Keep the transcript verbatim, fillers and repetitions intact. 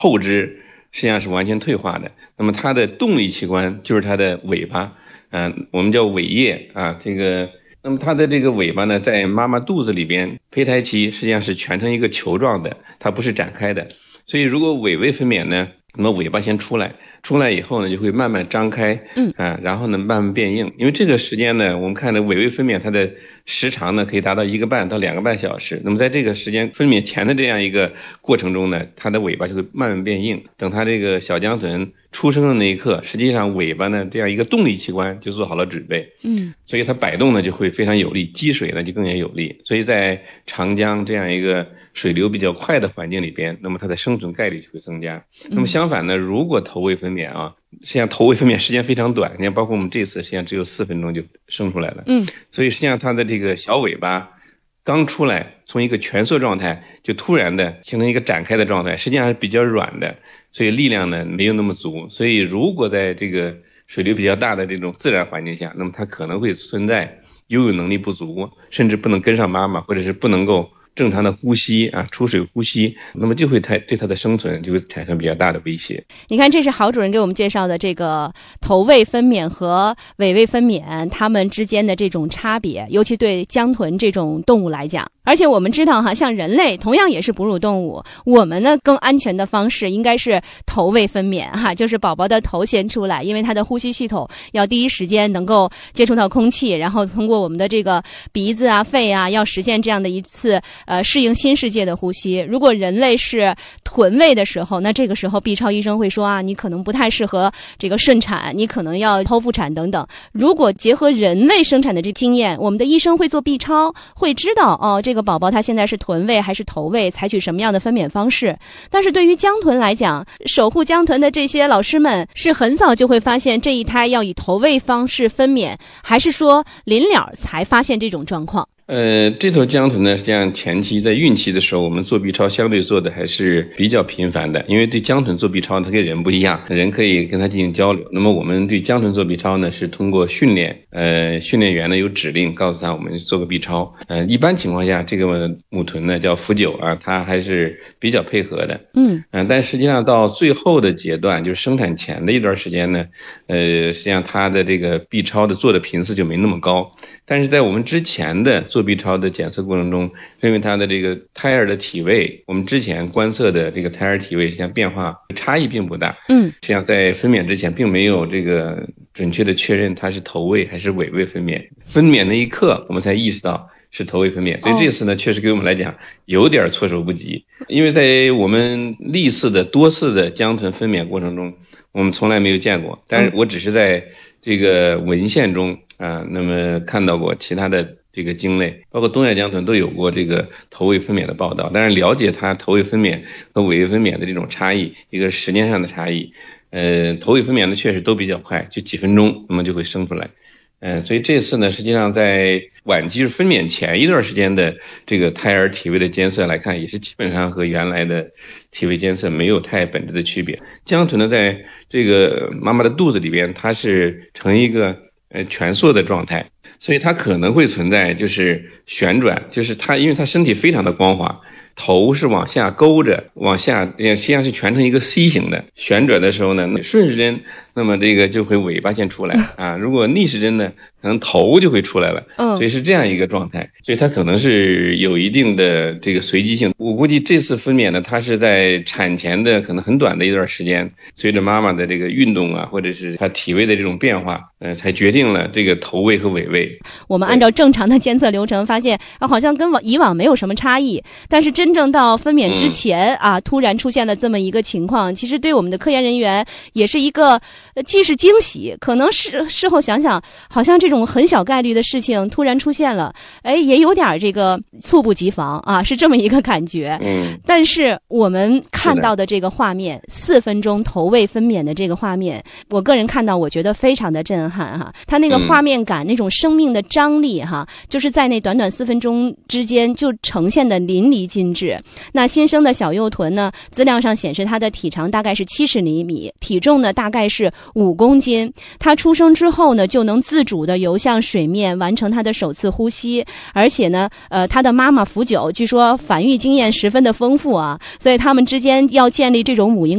后肢实际上是完全退化的。那么它的动力器官就是它的尾巴，嗯、呃，我们叫尾叶啊。这个，那么它的这个尾巴呢，在妈妈肚子里边，胚胎期实际上是蜷成一个球状的，它不是展开的。所以如果尾位分娩呢，那么尾巴先出来，出来以后呢，就会慢慢张开， 嗯啊，然后呢慢慢变硬。因为这个时间呢，我们看的尾位分娩，它的时长呢可以达到一个半到两个半小时。那么在这个时间分娩前的这样一个过程中呢，它的尾巴就会慢慢变硬。等它这个小江豚出生的那一刻，实际上尾巴呢这样一个动力器官就做好了准备， 嗯， 所以它摆动呢就会非常有力，积水呢就更加有力。所以在长江这样一个水流比较快的环境里边，那么它的生存概率就会增加。那么相反呢，如果头位分娩啊，实际上头位分娩时间非常短，你看包括我们这次实际上只有四分钟就生出来了， 嗯， 所以实际上它的这个小尾巴刚出来，从一个蜷缩状态就突然的形成一个展开的状态，实际上是比较软的，所以力量呢没有那么足。所以如果在这个水流比较大的这种自然环境下，那么它可能会存在游泳能力不足，甚至不能跟上妈妈，或者是不能够正常的呼吸啊，出水呼吸，那么就会对对它的生存就会产生比较大的威胁。 你看，这是郝主任给我们介绍的这个头位分娩和尾位分娩它们之间的这种差别，尤其对江豚这种动物来讲。而且我们知道哈，像人类同样也是哺乳动物，我们呢更安全的方式应该是头位分娩哈，就是宝宝的头先出来，因为他的呼吸系统要第一时间能够接触到空气，然后通过我们的这个鼻子啊、肺啊，要实现这样的一次呃适应新世界的呼吸。如果人类是臀位的时候，那这个时候 B 超医生会说啊，你可能不太适合这个顺产，你可能要剖腹产等等。如果结合人类生产的这经验，我们的医生会做 B 超，会知道哦，这个宝宝他现在是臀位还是头位，采取什么样的分娩方式。但是对于江豚来讲，守护江豚的这些老师们是很早就会发现这一胎要以头位方式分娩，还是说临了才发现这种状况？ 呃，这头江豚呢，实际上前期在孕期的时候，我们做 B 超相对做的还是比较频繁的，因为对江豚做 B 超，它跟人不一样，人可以跟它进行交流。那么我们对江豚做 B 超呢，是通过训练，呃，训练员呢有指令告诉他我们做个 B 超。呃，一般情况下，这个母豚呢叫福九啊，它还是比较配合的。 嗯，嗯、 呃，但实际上到最后的阶段，就是生产前的一段时间呢，呃，实际上它的这个 B 超的做的频次就没那么高。但是在我们之前的做 B 超的检测过程中，因为它的这个胎儿的体位，我们之前观测的这个胎儿体位实际上变化差异并不大。 嗯， 实际上在分娩之前并没有这个准确的确认它是头位还是尾位分娩。分娩那一刻我们才意识到是头位分娩，所以这次呢，确实给我们来讲有点措手不及。因为在我们历次的多次的江豚分娩过程中，我们从来没有见过，但是我只是在这个文献中啊，那么看到过其他的这个鲸类，包括东亚江豚都有过这个头位分娩的报道。但是了解它头位分娩和尾位分娩的这种差异，一个时间上的差异，呃，头位分娩的确实都比较快，就几分钟那么就会生出来。嗯，所以这次呢，实际上在晚期分娩前一段时间的这个胎儿体位的监测来看，也是基本上和原来的体位监测没有太本质的区别。江豚呢，在这个妈妈的肚子里边，它是呈一个呃蜷缩的状态，所以它可能会存在就是旋转，就是它因为它身体非常的光滑，头是往下勾着，往下实际上是蜷成一个 C 型的，旋转的时候呢，顺时针那么这个就会尾巴先出来啊，如果逆时针呢，可能头就会出来了， 嗯， 所以是这样一个状态，所以它可能是有一定的这个随机性。我估计这次分娩呢，它是在产前的可能很短的一段时间，随着妈妈的这个运动啊，或者是她体位的这种变化，呃，才决定了这个头位和尾位。 我们按照正常的监测流程，发现啊，好像跟往以往没有什么差异，但是真正到分娩之前、嗯、啊，突然出现了这么一个情况，其实对我们的科研人员也是一个。呃，既是惊喜，可能是事后想想，好像这种很小概率的事情突然出现了，哎，也有点这个猝不及防啊，是这么一个感觉。 嗯。 但是我们看到的这个画面，四分钟头位分娩的这个画面，我个人看到，我觉得非常的震撼哈。它那个画面感，嗯、那种生命的张力哈，就是在那短短四分钟之间就呈现的淋漓尽致。那新生的小幼豚呢，资料上显示它的体长大概是七十厘米，体重呢大概是五公斤，他出生之后呢，就能自主的游向水面，完成他的首次呼吸。而且呢，呃，他的妈妈福九据说繁育经验十分的丰富啊，所以他们之间要建立这种母婴